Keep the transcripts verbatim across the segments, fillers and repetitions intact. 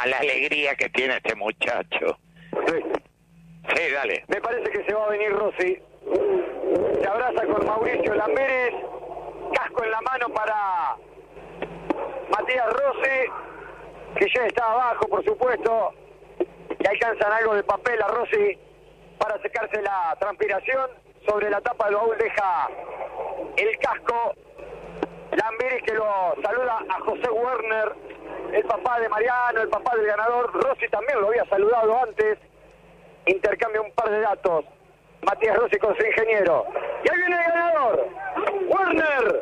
la alegría que tiene este muchacho. Sí. Sí, dale. Me parece que se va a venir Rossi. Se abraza con Mauricio Lamberes. Casco en la mano para Matías Rossi, que ya está abajo, por supuesto. Y alcanzan algo de papel a Rossi para secarse la transpiración. Sobre la tapa del baúl deja el casco. Lamberes, que lo saluda a José Werner, el papá de Mariano, el papá del ganador. Rossi también lo había saludado antes. Intercambia un par de datos Matías Rossi con su ingeniero. Y ahí viene el ganador, Werner.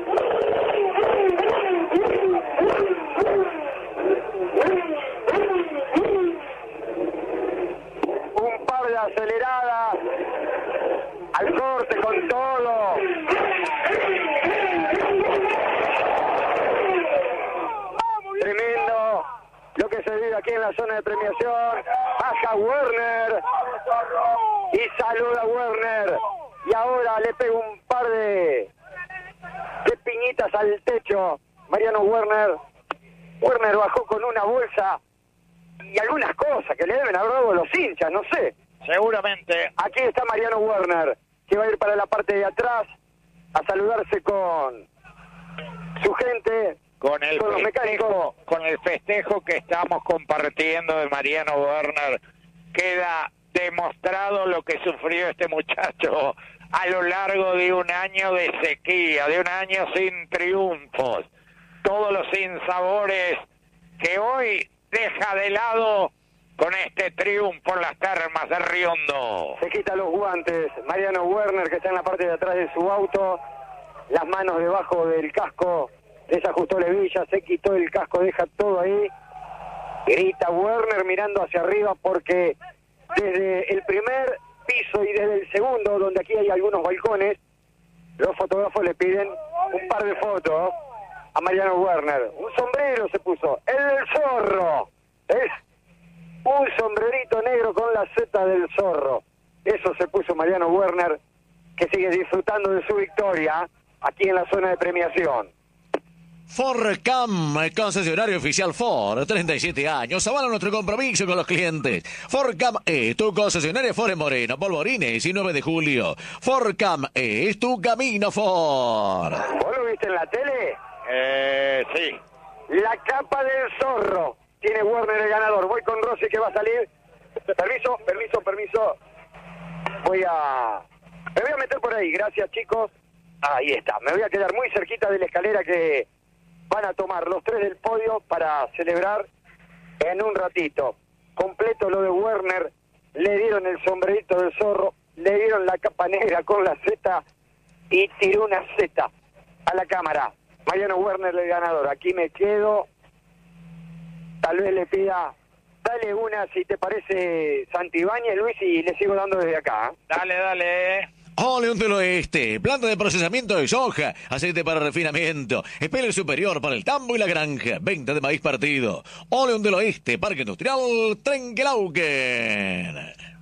Un par de aceleradas al corte con todo. Tremendo lo que se vive aquí en la zona de premiación. Baja Werner y saluda a Werner. Y ahora le pega un par de, de piñitas al techo Mariano Werner. Werner bajó con una bolsa y algunas cosas que le deben haber dado los hinchas, no sé. Seguramente. Aquí está Mariano Werner, que va a ir para la parte de atrás a saludarse con su gente, con el con los festejo, mecánicos. con el festejo que estamos compartiendo de Mariano Werner, queda demostrado lo que sufrió este muchacho a lo largo de un año de sequía, de un año sin triunfos, todos los sinsabores que hoy deja de lado con este triunfo en las termas de Riondo. Se quita los guantes Mariano Werner, que está en la parte de atrás de su auto, las manos debajo del casco, desajustó la hebilla, se quitó el casco, deja todo ahí. Grita Werner mirando hacia arriba, porque desde el primer piso y desde el segundo, donde aquí hay algunos balcones, los fotógrafos le piden un par de fotos a Mariano Werner. Un sombrero se puso, el del zorro, ¿eh? Un sombrerito negro con la Z del zorro. Eso se puso Mariano Werner, que sigue disfrutando de su victoria aquí en la zona de premiación. Fordcam, concesionario oficial Ford, treinta y siete años, avala nuestro compromiso con los clientes. Fordcam es tu concesionario Ford en Moreno, Polvorines y nueve de julio. Fordcam es tu camino Ford. ¿Vos lo viste en la tele? Eh, sí. La capa del zorro. Tiene Werner el ganador. Voy con Rossi, que va a salir. Permiso, permiso, permiso. Voy a... Me voy a meter por ahí. Gracias, chicos. Ahí está. Me voy a quedar muy cerquita de la escalera que van a tomar los tres del podio para celebrar en un ratito. Completo lo de Werner. Le dieron el sombrerito del zorro. Le dieron la capa negra con la Z y tiró una Z a la cámara. Mariano Werner el ganador. Aquí me quedo. Tal vez le pida, dale una, si te parece, Santibáñez, Luis, y le sigo dando desde acá. ¿eh? Dale, dale. Oleum del Oeste, planta de procesamiento de soja, aceite para refinamiento, espelho superior para el tambo y la granja, venta de maíz partido. Oleum del Oeste, Parque Industrial Trenquelauquen.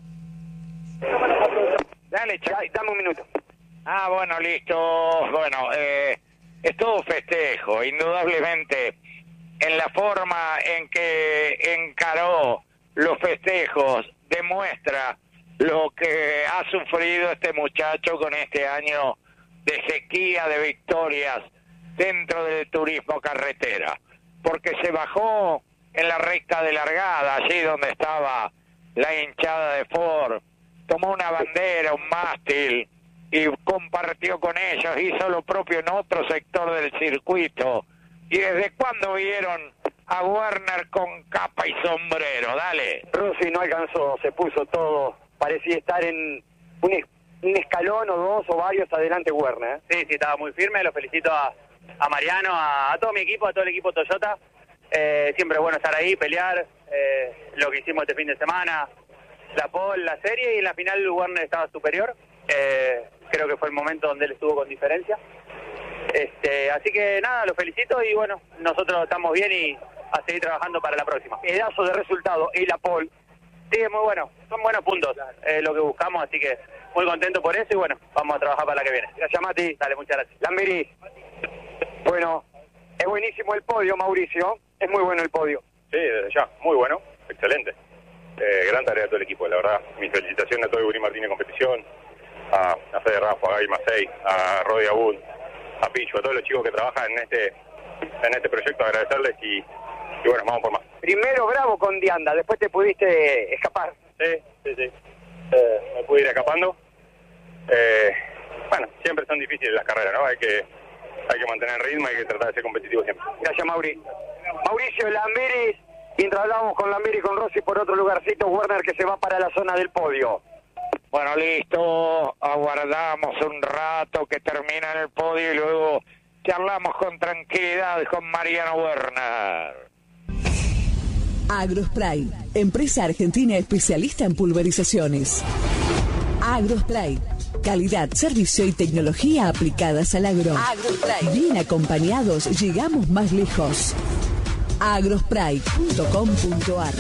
Dale, Ya, dame un minuto. Ah, bueno, listo. Bueno, eh, es todo festejo, indudablemente. En la forma en que encaró los festejos, demuestra lo que ha sufrido este muchacho con este año de sequía de victorias dentro del turismo carretera. Porque se bajó en la recta de largada, allí donde estaba la hinchada de Ford, tomó una bandera, un mástil, y compartió con ellos, hizo lo propio en otro sector del circuito. ¿Y desde cuándo vieron a Werner con capa y sombrero? Dale. Rossi no alcanzó, se puso todo. Parecía estar en un, es, un escalón o dos o varios adelante Werner. ¿eh? Sí, sí, estaba muy firme. Lo felicito a, a Mariano, a, a todo mi equipo, a todo el equipo Toyota. Eh, siempre es bueno estar ahí, pelear. Eh, lo que hicimos este fin de semana, la pole, la serie, y en la final Werner estaba superior. Eh, creo que fue el momento donde él estuvo con diferencia. Este, así que nada, lo felicito y bueno, nosotros estamos bien y a seguir trabajando para la próxima. Pedazo de resultado y la pole. Sí, es muy bueno, son buenos puntos, eh, lo que buscamos, así que muy contento por eso y bueno, vamos a trabajar para la que viene. Gracias, Mati. Dale, muchas gracias. Lamberis. Bueno, es buenísimo el podio, Mauricio. Es muy bueno el podio. Sí, desde ya, muy bueno, excelente. Eh, gran tarea de todo el equipo, la verdad. Mis felicitaciones a todo el Gurí Martínez Competición, a, a Fede Rafa, a Gaby Macei, a Rodi Abud, a Pichu, a todos los chicos que trabajan en este en este proyecto, agradecerles y, y bueno, vamos por más. Primero bravo con Dianda, después te pudiste escapar. Sí, sí, sí. Eh, me pude ir escapando. Eh, bueno, siempre son difíciles las carreras, ¿no? Hay que hay que mantener el ritmo, hay que tratar de ser competitivo siempre. Gracias, Mauri. Mauricio Lamberis, mientras hablamos con Lamberis y con Rossi por otro lugarcito, Werner que se va para la zona del podio. Bueno, listo, aguardamos un rato que termina en el podio y luego charlamos con tranquilidad con Mariano Werner. Agrospray, empresa argentina especialista en pulverizaciones. Agrospray, calidad, servicio y tecnología aplicadas al agro. Agrospray, bien acompañados llegamos más lejos. agrospray punto com punto ar.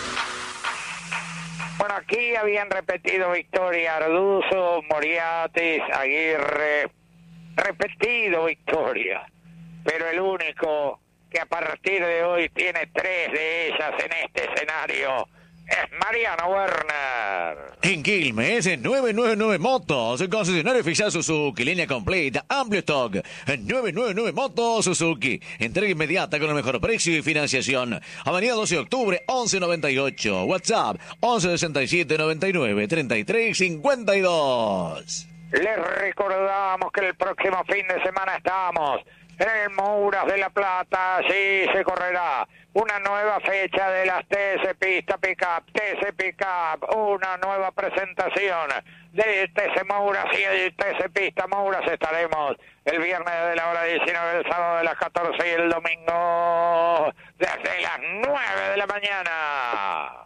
Bueno, aquí habían repetido victoria Arduzo, Moriatis, Aguirre, repetido victoria, pero el único que a partir de hoy tiene tres de ellas en este escenario es Mariano Werner. En Quilmes, en novecientos noventa y nueve Motos, concesionario oficial Suzuki, línea completa, amplio stock. En novecientos noventa y nueve Motos Suzuki, entrega inmediata con el mejor precio y financiación. Avenida doce de octubre, once noventa y ocho. WhatsApp, once sesenta y siete noventa y nueve treinta y tres cincuenta y dos. Les recordamos que el próximo fin de semana estamos en el Mouras de La Plata. Allí se correrá una nueva fecha de las T S Pista Pickup, T S Pickup, una nueva presentación del T S Mouras y el T S Pista Mouras. Estaremos el viernes de la hora diecinueve, el sábado de las catorce y el domingo desde las nueve de la mañana.